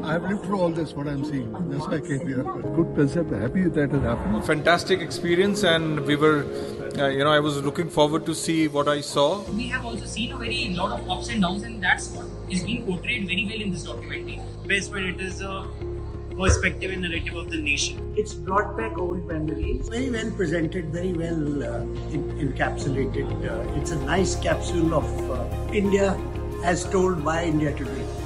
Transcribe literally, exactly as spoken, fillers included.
I've lived through all this, what I'm seeing. That's why I came here. Good concept. Happy that it happened. Fantastic experience, and we were, uh, you know, I was looking forward to see what I saw. We have also seen a very lot of ups and downs, and that's what is being portrayed very well in this documentary. Best when it is a perspective and narrative of the nation. It's brought back old memories. Very well presented, very well uh, in, encapsulated. Uh, it's a nice capsule of uh, India as told by India today.